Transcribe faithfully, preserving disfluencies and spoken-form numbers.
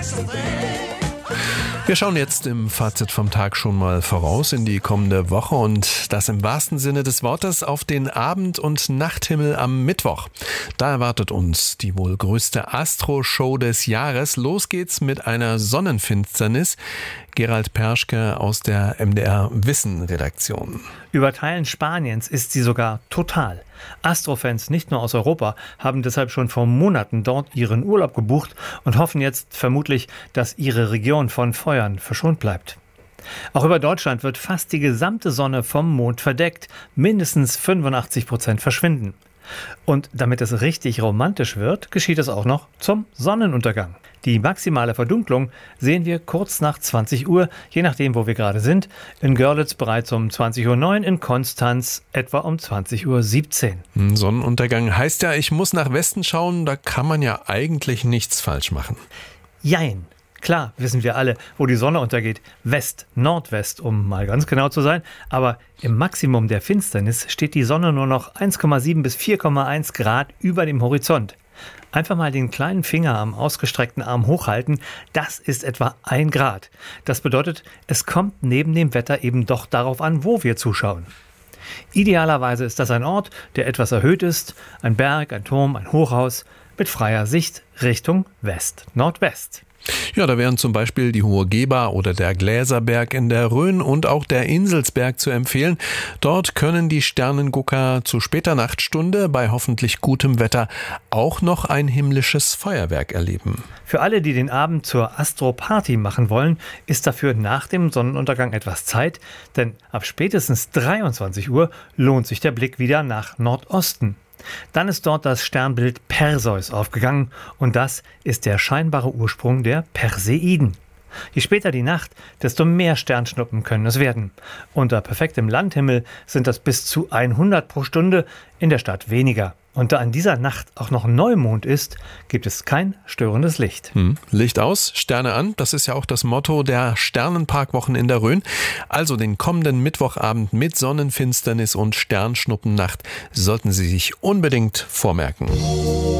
Wir schauen jetzt im Fazit vom Tag schon mal voraus in die kommende Woche und das im wahrsten Sinne des Wortes auf den Abend- und Nachthimmel am Mittwoch. Da erwartet uns die wohl größte Astro-Show des Jahres. Los geht's mit einer Sonnenfinsternis. Gerald Perschke aus der M D R-Wissen-Redaktion. Über Teilen Spaniens ist sie sogar total. Astrofans nicht nur aus Europa haben deshalb schon vor Monaten dort ihren Urlaub gebucht und hoffen jetzt vermutlich, dass ihre Region von Feuern verschont bleibt. Auch über Deutschland wird fast die gesamte Sonne vom Mond verdeckt, mindestens fünfundachtzig Prozent verschwinden. Und damit es richtig romantisch wird, geschieht es auch noch zum Sonnenuntergang. Die maximale Verdunklung sehen wir kurz nach zwanzig Uhr, je nachdem, wo wir gerade sind. In Görlitz bereits um zwanzig Uhr neun, in Konstanz etwa um zwanzig Uhr siebzehn. Sonnenuntergang heißt ja, ich muss nach Westen schauen, da kann man ja eigentlich nichts falsch machen. Jein. Klar, wissen wir alle, wo die Sonne untergeht. West, Nordwest, um mal ganz genau zu sein. Aber im Maximum der Finsternis steht die Sonne nur noch eins Komma sieben bis vier Komma eins Grad über dem Horizont. Einfach mal den kleinen Finger am ausgestreckten Arm hochhalten, das ist etwa ein Grad. Das bedeutet, es kommt neben dem Wetter eben doch darauf an, wo wir zuschauen. Idealerweise ist das ein Ort, der etwas erhöht ist, ein Berg, ein Turm, ein Hochhaus mit freier Sicht Richtung West-Nordwest. Ja, da wären zum Beispiel die Hohe Geba oder der Gläserberg in der Rhön und auch der Inselsberg zu empfehlen. Dort können die Sternengucker zu später Nachtstunde bei hoffentlich gutem Wetter auch noch ein himmlisches Feuerwerk erleben. Für alle, die den Abend zur Astro-Party machen wollen, ist dafür nach dem Sonnenuntergang etwas Zeit, denn ab spätestens dreiundzwanzig Uhr lohnt sich der Blick wieder nach Nordosten. Dann ist dort das Sternbild Perseus aufgegangen und das ist der scheinbare Ursprung der Perseiden. Je später die Nacht, desto mehr Sternschnuppen können es werden. Unter perfektem Landhimmel sind das bis zu hundert pro Stunde, in der Stadt weniger. Und da an dieser Nacht auch noch Neumond ist, gibt es kein störendes Licht. Hm. Licht aus, Sterne an, das ist ja auch das Motto der Sternenparkwochen in der Rhön. Also den kommenden Mittwochabend mit Sonnenfinsternis und Sternschnuppennacht sollten Sie sich unbedingt vormerken.